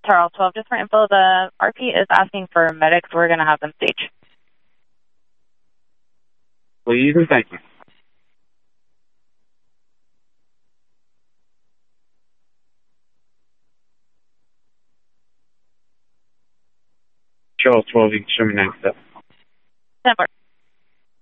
Charles 12, just for info, the RP is asking for medics. We're going to have them stage. Please and thank you. Charles 12, you can show me next step. 10-4.